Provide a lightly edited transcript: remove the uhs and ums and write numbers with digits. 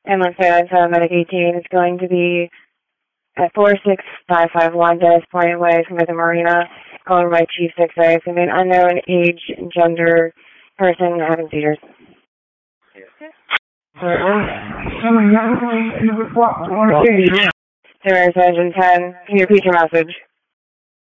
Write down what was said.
and let's say that's Medic 18. It's going to be at 46551 Dennis Point Way from the Marina, over by Chief 6A. It's going to be an unknown age and gender person having seizures. Sergeant 10, can you repeat your message?